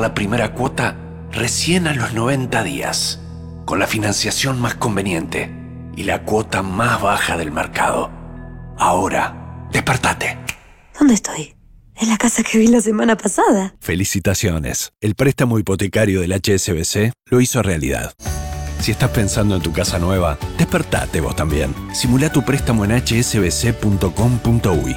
la primera cuota recién a los 90 días, con la financiación más conveniente y la cuota más baja del mercado. Ahora, despertate. ¿Dónde estoy? En la casa que vi la semana pasada. Felicitaciones. El préstamo hipotecario del HSBC lo hizo realidad. Si estás pensando en tu casa nueva, despertate vos también. Simulá tu préstamo en hsbc.com.uy.